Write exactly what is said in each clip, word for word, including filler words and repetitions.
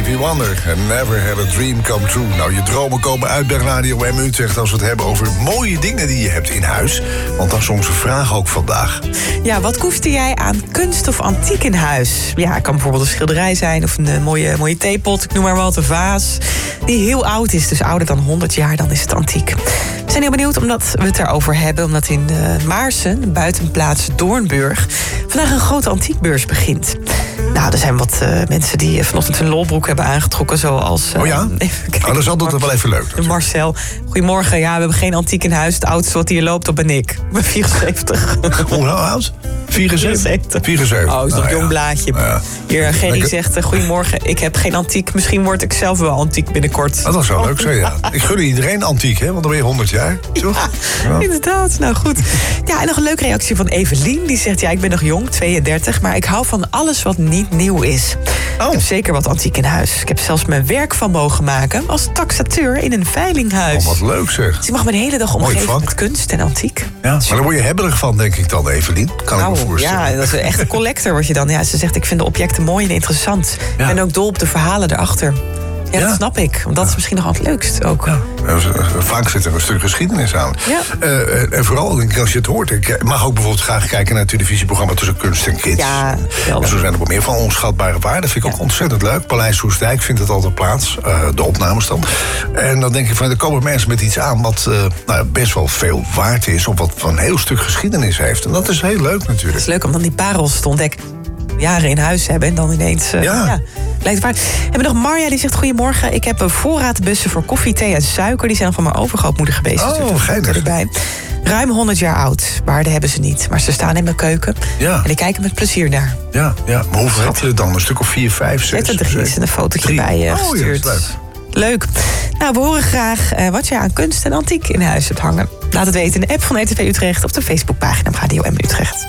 Stevie Wonder. And never had a dream come true. Nou, je dromen komen uit bij Radio M Utrecht als we het hebben over mooie dingen die je hebt in huis. Want dat is onze vraag ook vandaag. Ja, wat koester jij aan kunst of antiek in huis? Ja, het kan bijvoorbeeld een schilderij zijn of een uh, mooie, mooie theepot. Ik noem maar wat, een vaas. Die heel oud is, dus ouder dan honderd jaar, dan is het antiek. We zijn heel benieuwd omdat we het erover hebben. Omdat in uh, Maarsen, een buitenplaats Doornburg, vandaag een grote antiekbeurs begint. Nou, er zijn wat uh, mensen die vanochtend hun lolbroek hebben aangetrokken, zoals... Uh, oh ja? Oh, dat is altijd wel even leuk. Natuurlijk. Marcel, goedemorgen. Ja, we hebben geen antiek in huis. Het oudste wat hier loopt, dat ben ik. Ik ben vierenzeventig. Hoe oud? vierenzeventig? vierenzeventig. Oh, is nog een nou, jong ja. blaadje. Ja. Hier, Gerry zegt, uh, goedemorgen, ik heb geen antiek. Misschien word ik zelf wel antiek binnenkort. Oh, dat zou leuk zijn, ja. Ik gun iedereen antiek, hè, want dan ben je honderd jaar. Toch? Ja, ja. Inderdaad. Nou goed. Ja, en nog een leuke reactie van Evelien. Die zegt, ja, ik ben nog jong, tweeëndertig... maar ik hou van alles wat niet nieuw is. Oh. Ik heb zeker wat antiek in huis. Ik heb zelfs mijn werk van mogen maken als taxateur in een veilinghuis. Oh, wat leuk zeg. Dus ik mag me de hele dag omgeven met kunst en antiek. Ja, maar daar word je hebberig van, denk ik dan, Evelien. Kan nou, ik me voorstellen. Ja, dat is echt een collector word je dan. Ja, ze zegt, ik vind de objecten mooi en interessant. Ja. En ook dol op de verhalen erachter. Ja, ja, dat snap ik. Want dat ja. is misschien nog het leukst ook. Ja. Vaak zit er een stuk geschiedenis aan. Ja. Uh, en vooral als je het hoort. Ik mag ook bijvoorbeeld graag kijken naar het televisieprogramma Tussen Kunst en Kids. Ja, en zo zijn er ook meer van onschatbare waarden. Dat vind ik ja. ook ontzettend leuk. Paleis Soestdijk vindt het altijd plaats. Uh, de opnames dan. En dan denk ik van, er komen mensen met iets aan wat uh, nou, best wel veel waard is. Of wat van een heel stuk geschiedenis heeft. En dat is heel leuk natuurlijk. Het is leuk om dan die parels te ontdekken. Jaren in huis hebben en dan ineens... Uh, ja. ja. Lijkt het waard. We hebben nog Marja, die zegt, goedemorgen. Ik heb een voorraadbussen voor koffie, thee en suiker. Die zijn van mijn overgrootmoeder geweest. Oh, geinig. Erbij. Ruim honderd jaar oud. Waarde hebben ze niet. Maar ze staan in mijn keuken. Ja. En ik kijk er met plezier naar. Ja, ja. Maar hoeveel heb je er dan? Een stuk of vier, vijf, zes? Er drie is een fotootje drie. bij uh, gestuurd. Oh, ja, leuk. Nou, we horen graag uh, wat je aan kunst en antiek in huis hebt hangen. Laat het weten in de app van R T V Utrecht... of de Facebookpagina Radio M Utrecht.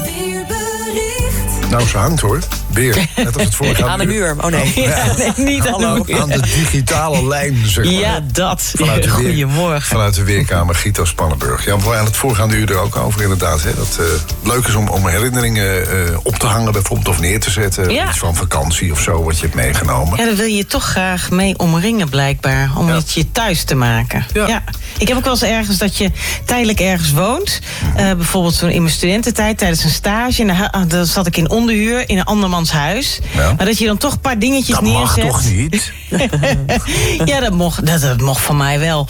Nou, ze hangt hoor. Weer. Net als het vorige aan de muur. Oh nee. Oh, ja. nee niet aan de muur. Aan de digitale lijn, zeg maar. Ja, dat. Vanuit de weer, Goedemorgen. Vanuit de weerkamer Gita Spannenburg. Ja, we waren het voorgaande uur er ook over inderdaad. Hè, dat het uh, leuk is om, om herinneringen uh, op te hangen bijvoorbeeld of neer te zetten. Ja. Iets van vakantie of zo wat je hebt meegenomen. Ja, daar wil je toch graag mee omringen blijkbaar. Om ja. het je thuis te maken. Ja. Ja. Ik heb ook wel eens ergens dat je tijdelijk ergens woont. Uh, bijvoorbeeld toen in mijn studententijd tijdens een stage. En dan zat ik in onderhuur in een andermans huis. Ja. Maar dat je dan toch een paar dingetjes dat neerzet. Dat mag toch niet? Ja, dat mocht, dat, dat mocht van mij wel.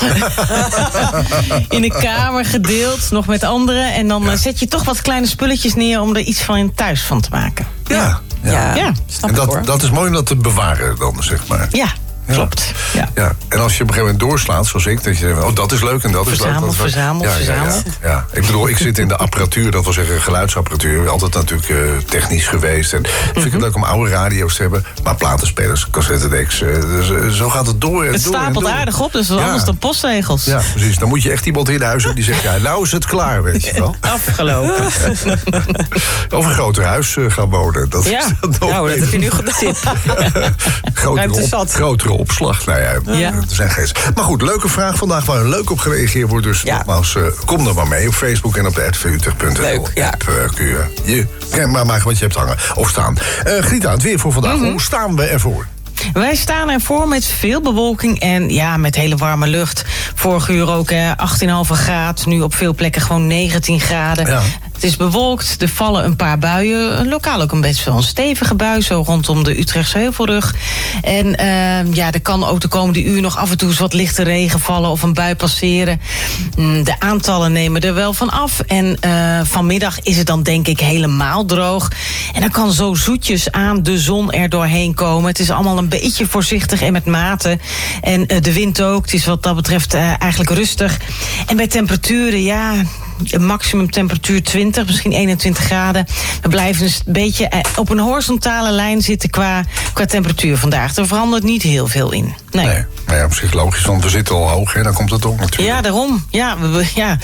In de kamer gedeeld, nog met anderen. En dan ja. zet je toch wat kleine spulletjes neer om er iets van thuis van te maken. Ja, ja. ja. ja. Snap en dat, dat is mooi om dat te bewaren dan, zeg maar. Ja. Ja. Klopt. Ja. Ja. En als je op een gegeven moment doorslaat, zoals ik, dat je denkt, oh, dat is leuk en dat verzamel, is leuk. Dat verzamel, ja, verzamel. Ja, ja, ja. Ik bedoel, ik zit in de apparatuur, dat wil zeggen geluidsapparatuur. Altijd natuurlijk uh, technisch geweest. En mm-hmm. vind ik het leuk om oude radio's te hebben. Maar platenspelers, cassettedecks, uh, dus, uh, zo gaat het door. Het door stapelt door. aardig op, dus wat ja. anders dan postzegels. Ja, precies. Dan moet je echt iemand in huis hebben die zegt, ja, nou is het klaar, weet je wel. Afgelopen. Of een groter huis uh, gaan wonen. Dat ja, is dat nou, dat heb je nu gedaan. grotere, op, grotere opslag. Nou ja, ja. er zijn geen... Maar goed, leuke vraag vandaag waar leuk op gereageerd wordt. Dus ja. nogmaals, uh, kom er maar mee op Facebook en op de R T V Utrecht punt n l ja. app. Uh, kun je je kan maar maken wat je hebt hangen of staan. Uh, Grita, het weer voor vandaag. Mm-hmm. Hoe staan we ervoor? Wij staan ervoor met veel bewolking en ja, met hele warme lucht. Vorige uur ook eh, achttien komma vijf graden, nu op veel plekken gewoon negentien graden. Ja. Het is bewolkt, er vallen een paar buien. Lokaal ook een best wel een stevige bui, zo rondom de Utrechtse Heuvelrug. En uh, ja, er kan ook de komende uur nog af en toe eens wat lichte regen vallen of een bui passeren. De aantallen nemen er wel van af. En uh, vanmiddag is het dan denk ik helemaal droog. En dan kan zo zoetjes aan de zon er doorheen komen. Het is allemaal een beetje voorzichtig en met mate. En uh, de wind ook. Het is wat dat betreft uh, eigenlijk rustig. En bij temperaturen, ja, maximum temperatuur twintig, misschien eenentwintig graden. We blijven dus een beetje op een horizontale lijn zitten qua, qua temperatuur vandaag. Er verandert niet heel veel in. Nee. nee. Maar ja, psychologisch, want we zitten al hoog, hè? Dan komt het ook natuurlijk. Ja, daarom. Ja, we, ja.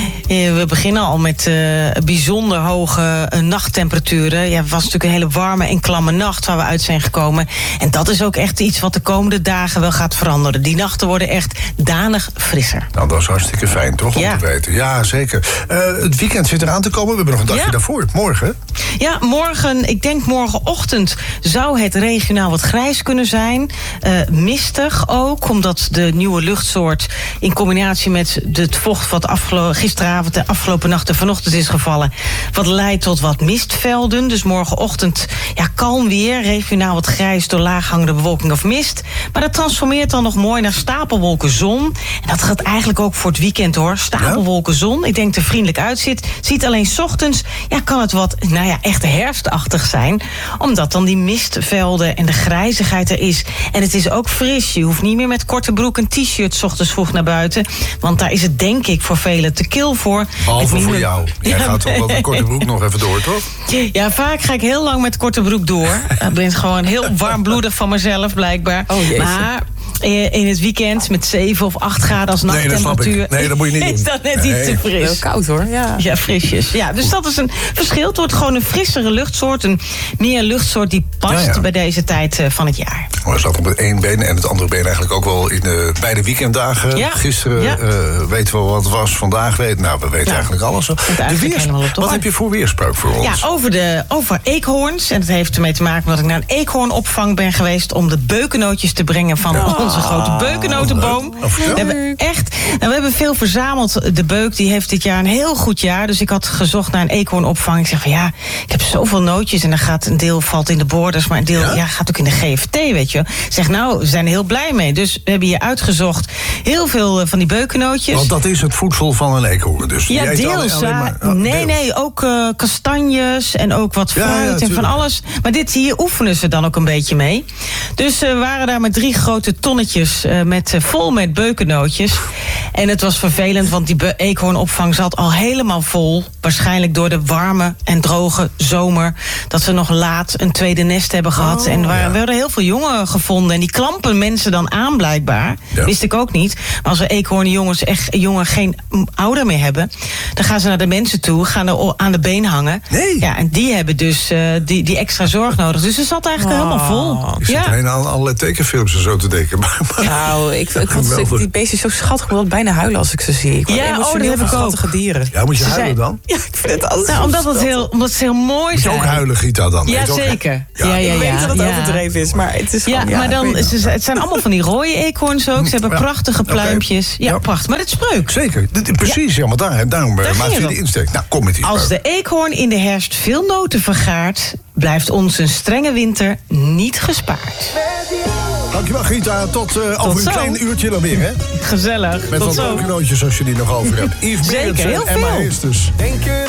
we beginnen al met uh, bijzonder hoge uh, nachttemperaturen. Ja, het was natuurlijk een hele warme en klamme nacht waar we uit zijn gekomen. En dat is ook echt iets wat de komende dagen wel gaat veranderen. Die nachten worden echt danig frisser. Nou, dat is hartstikke fijn, toch? Om ja. te weten. Ja, zeker. Uh, het weekend zit eraan te komen. We hebben nog een dagje ja. daarvoor. Morgen. Ja, morgen, ik denk morgenochtend zou het regionaal wat grijs kunnen zijn. Uh, mistig ook, omdat de nieuwe luchtsoort in combinatie met het vocht wat afgelo- gisteravond en afgelopen nacht en vanochtend is gevallen, wat leidt tot wat mistvelden. Dus morgenochtend ja, kalm weer, regionaal wat grijs door laaghangende bewolking of mist. Maar dat transformeert dan nog mooi naar stapelwolken zon. En dat gaat eigenlijk ook voor het weekend hoor. Stapelwolken zon. Ik denk dat het er vriendelijk uitziet. Ziet alleen 's ochtends ja, kan het wat, nou ja, echt herfstachtig zijn. Omdat dan die mistvelden en de grijzigheid er is. En het is ook fris. Je hoeft niet meer met korte broek en t-shirt 's ochtends vroeg naar buiten. Want daar is het denk ik voor velen te kil voor. Behalve voor jou. Jij ja, gaat toch wel een korte broek nog even door, toch? Ja, vaak ga ik heel lang met korte broek door. Ik ben gewoon heel warmbloedig van mezelf, blijkbaar. Oh, maar in het weekend met zeven of acht graden als nachttemperatuur. Nee, dat, nee, dat moet je niet doen. Is dat net nee. iets te fris. Heel koud hoor. Ja, ja frisjes. Ja, dus dat is een verschil. Het wordt gewoon een frissere luchtsoort. Een meer luchtsoort die past ja, ja. bij deze tijd uh, van het jaar. We zaten op het één been en het andere been eigenlijk ook wel in de beide weekenddagen. Ja. Gisteren ja. uh, weten we wat het was. Vandaag weten nou, we weten ja. eigenlijk alles. De weers, wat heb je voor weerspraak voor ons? Ja, over, de, over eekhoorns. En dat heeft ermee te maken dat ik naar een eekhoornopvang ben geweest om de beukennootjes te brengen van ja. onze grote beukennotenboom. Oh, we hebben echt, nou, we hebben veel verzameld. De beuk die heeft dit jaar een heel goed jaar. Dus ik had gezocht naar een eekhoornopvang. Ik zeg van ja, ik heb zoveel nootjes en dan gaat een deel valt in de borders, maar een deel ja? Ja, gaat ook in de G F T, weet je. Ik zeg nou, we zijn er heel blij mee. Dus we hebben hier uitgezocht heel veel van die beukennootjes. Want dat is het voedsel van een eekhoorn. Dus ja, deels. Alleen maar, oh, nee, deels. nee, ook uh, kastanjes en ook wat fruit ja, ja, en van alles. Maar dit hier oefenen ze dan ook een beetje mee. Dus uh, we waren daar met drie grote tonnetjes uh, met, uh, vol met beukennootjes. En het was vervelend, want die be- eekhoornopvang zat al helemaal vol. Waarschijnlijk door de warme en droge zomer. Dat ze nog laat een tweede nest hebben gehad. Oh, en waar, ja. we hadden heel veel jongen gevonden. En die klampen mensen dan aan blijkbaar. Ja. Wist ik ook niet. Maar als er eekhoornjongens echt jongen geen ouder meer hebben, dan gaan ze naar de mensen toe, gaan er aan de been hangen. Nee. Ja, en die hebben dus uh, die, die extra zorg nodig. Dus ze zat eigenlijk oh. helemaal vol. Ik zit ja. alleen aan allerlei tekenfilms en zo te denken. Maar, maar, nou, ik, ik vond die beestjes zo schattig. Ik wil bijna huilen als ik ze zie. Ik ja, oh, dat heb ik ook. Schattige dieren. Ja, moet je ze huilen zijn, dan? Ja, ik vind het altijd nou, omdat, het heel, omdat ze heel mooi moet zijn. Moet je ook huilen, Gita, dan? Ja, zeker. Ja, ja, ja, ik weet dat het ja. overdreven is, maar het is ja, gewoon, ja, maar dan, ze, het zijn allemaal van die rode eekhoorns ook. Ze hebben ja. prachtige pluimpjes. Okay. Ja, ja, prachtig. Maar het spreuk. Zeker. Precies, ja, ja maar daar, daarom daar maak je de insteek. Nou, kom met die Als de eekhoorn in de herfst veel noten vergaart, blijft ons een strenge winter niet gespaard. Dankjewel, Gita. Tot, uh, Tot over een zo. klein uurtje dan weer, hè? Gezellig. Met Tot wat beukennootjes als je die nog over hebt. Yves Berendsen en Emma Heesters. Denk je